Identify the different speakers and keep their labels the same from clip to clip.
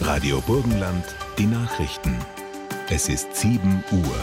Speaker 1: Radio Burgenland, die Nachrichten. Es ist 7 Uhr.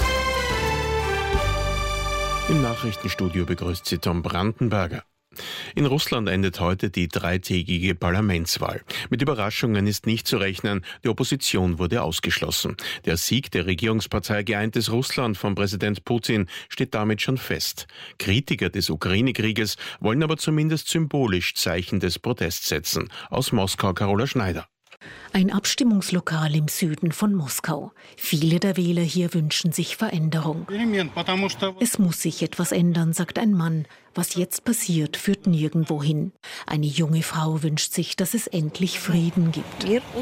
Speaker 2: Im Nachrichtenstudio begrüßt Sie Tom Brandenberger. In Russland endet heute die dreitägige Parlamentswahl. Mit Überraschungen ist nicht zu rechnen, die Opposition wurde ausgeschlossen. Der Sieg der Regierungspartei Geeintes Russland von Präsident Putin steht damit schon fest. Kritiker des Ukraine-Krieges wollen aber zumindest symbolisch Zeichen des Protests setzen. Aus Moskau Carola Schneider.
Speaker 3: Ein Abstimmungslokal im Süden von Moskau. Viele der Wähler hier wünschen sich Veränderung. Es muss sich etwas ändern, sagt ein Mann. Was jetzt passiert, führt nirgendwo hin. Eine junge Frau wünscht sich, dass es endlich Frieden gibt.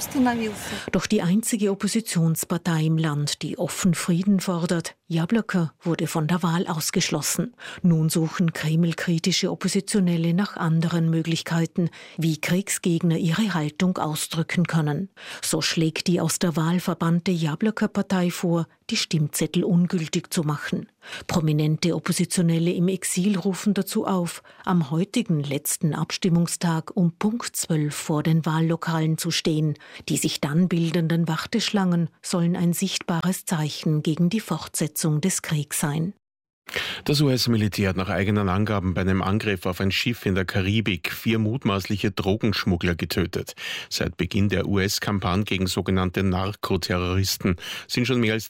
Speaker 3: Doch die einzige Oppositionspartei im Land, die offen Frieden fordert, Jabloko, wurde von der Wahl ausgeschlossen. Nun suchen Kreml-kritische Oppositionelle nach anderen Möglichkeiten, wie Kriegsgegner ihre Haltung ausdrücken können. So schlägt die aus der Wahl verbannte Jabloko-Partei vor, die Stimmzettel ungültig zu machen. Prominente Oppositionelle im Exil rufen dazu auf, am heutigen letzten Abstimmungstag um Punkt 12 vor den Wahllokalen zu stehen. Die sich dann bildenden Warteschlangen sollen ein sichtbares Zeichen gegen die Fortsetzung des Kriegs sein.
Speaker 2: Das US-Militär hat nach eigenen Angaben bei einem Angriff auf ein Schiff in der Karibik 4 mutmaßliche Drogenschmuggler getötet. Seit Beginn der US-Kampagne gegen sogenannte Narkoterroristen sind schon mehr als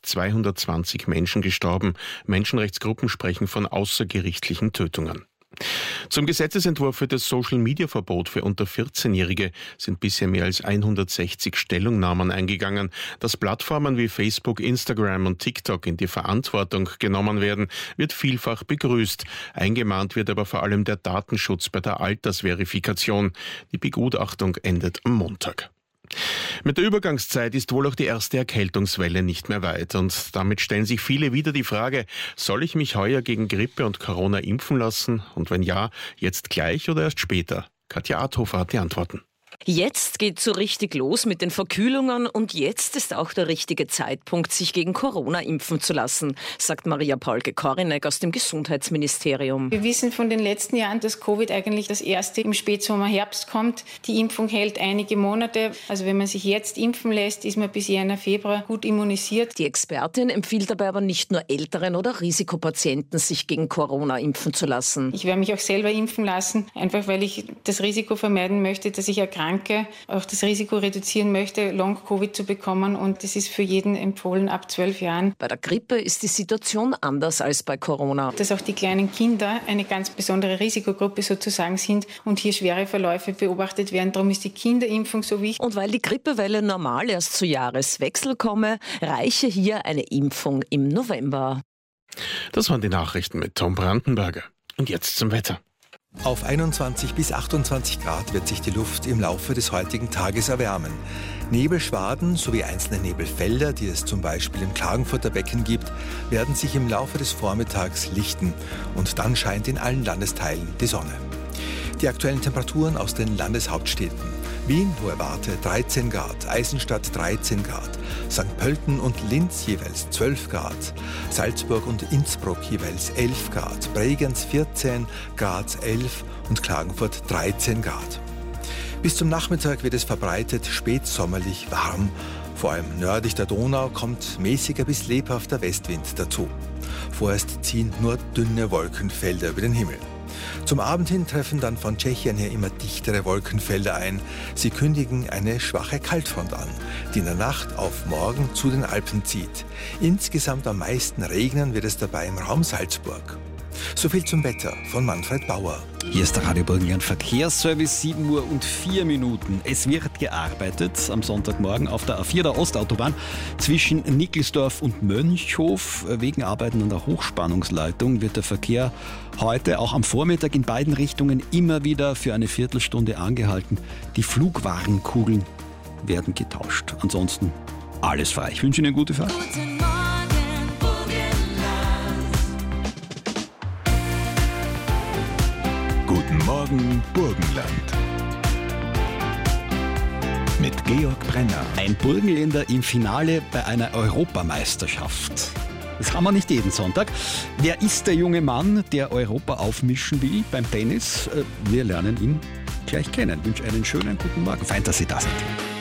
Speaker 2: 220 Menschen gestorben. Menschenrechtsgruppen sprechen von außergerichtlichen Tötungen. Zum Gesetzesentwurf für das Social-Media-Verbot für unter 14-Jährige sind bisher mehr als 160 Stellungnahmen eingegangen. Dass Plattformen wie Facebook, Instagram und TikTok in die Verantwortung genommen werden, wird vielfach begrüßt. Eingemahnt wird aber vor allem der Datenschutz bei der Altersverifikation. Die Begutachtung endet am Montag. Mit der Übergangszeit ist wohl auch die erste Erkältungswelle nicht mehr weit und damit stellen sich viele wieder die Frage, soll ich mich heuer gegen Grippe und Corona impfen lassen und wenn ja, jetzt gleich oder erst später? Katja Adhofer hat die Antworten.
Speaker 4: Jetzt geht's so richtig los mit den Verkühlungen und jetzt ist auch der richtige Zeitpunkt, sich gegen Corona impfen zu lassen, sagt Maria Paulke-Korinek aus dem Gesundheitsministerium.
Speaker 5: Wir wissen von den letzten Jahren, dass Covid eigentlich das erste im Spätsommer, Herbst kommt. Die Impfung hält einige Monate. Also wenn man sich jetzt impfen lässt, ist man bis Jänner, Februar gut immunisiert.
Speaker 4: Die Expertin empfiehlt dabei aber nicht nur älteren oder Risikopatienten, sich gegen Corona impfen zu lassen.
Speaker 5: Ich werde mich auch selber impfen lassen, einfach weil ich das Risiko vermeiden möchte, dass ich erkranke, auch das Risiko reduzieren möchte, Long-Covid zu bekommen und das ist für jeden empfohlen ab 12 Jahren.
Speaker 4: Bei der Grippe ist die Situation anders als bei Corona.
Speaker 5: Dass auch die kleinen Kinder eine ganz besondere Risikogruppe sozusagen sind und hier schwere Verläufe beobachtet werden. Darum ist die Kinderimpfung so wichtig.
Speaker 4: Und weil die Grippewelle normal erst zu Jahreswechsel komme, reiche hier eine Impfung im November.
Speaker 2: Das waren die Nachrichten mit Tom Brandenberger. Und jetzt zum Wetter.
Speaker 6: Auf 21 bis 28 Grad wird sich die Luft im Laufe des heutigen Tages erwärmen. Nebelschwaden sowie einzelne Nebelfelder, die es zum Beispiel im Klagenfurter Becken gibt, werden sich im Laufe des Vormittags lichten und dann scheint in allen Landesteilen die Sonne. Die aktuellen Temperaturen aus den Landeshauptstädten. Wien, Hohe Warte 13 Grad, Eisenstadt 13 Grad, St. Pölten und Linz jeweils 12 Grad, Salzburg und Innsbruck jeweils 11 Grad, Bregenz 14, Graz 11 und Klagenfurt 13 Grad. Bis zum Nachmittag wird es verbreitet spätsommerlich warm. Vor allem nördlich der Donau kommt mäßiger bis lebhafter Westwind dazu. Vorerst ziehen nur dünne Wolkenfelder über den Himmel. Zum Abend hin treffen dann von Tschechien her immer dichtere Wolkenfelder ein. Sie kündigen eine schwache Kaltfront an, die in der Nacht auf morgen zu den Alpen zieht. Insgesamt am meisten regnen wird es dabei im Raum Salzburg. So viel zum Wetter von Manfred Bauer.
Speaker 7: Hier ist der Radio Burgenland Verkehrsservice, 7 Uhr und 4 Minuten. Es wird gearbeitet am Sonntagmorgen auf der A4 der Ostautobahn zwischen Nickelsdorf und Mönchhof. Wegen Arbeiten an der Hochspannungsleitung wird der Verkehr heute auch am Vormittag in beiden Richtungen immer wieder für eine Viertelstunde angehalten. Die Flugwarenkugeln werden getauscht. Ansonsten alles frei. Ich wünsche Ihnen eine gute Fahrt.
Speaker 1: Guten Morgen, Burgenland. Mit Georg Brenner.
Speaker 7: Ein Burgenländer im Finale bei einer Europameisterschaft. Das haben wir nicht jeden Sonntag. Wer ist der junge Mann, der Europa aufmischen will beim Tennis? Wir lernen ihn gleich kennen. Ich wünsche einen schönen guten Morgen. Fein, dass Sie da sind.